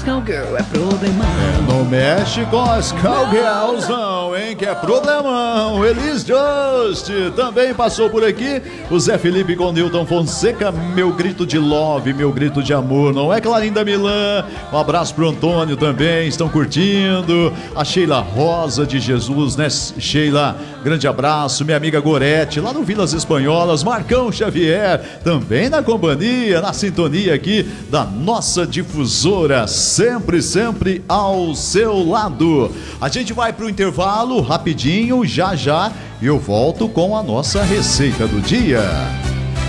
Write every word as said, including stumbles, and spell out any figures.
cowgirl é problemão. É, não mexe com as cowgirls não, hein, que é problemão. Elis Just também passou por aqui. O Zé Felipe com Newton Fonseca, meu grito de love, meu grito de amor, não é, Clarinda Milan? Um abraço pro Antônio também, estão curtindo. A Sheila Rosa de Jesus, né, Sheila? Grande abraço. Minha amiga Gorete, lá no Vilas Espanholas. Marcão Xavier, também na companhia, na sintonia aqui da nossa difusora, sempre, sempre ao seu lado. A gente vai pro intervalo rapidinho, já já eu volto com a nossa receita do dia.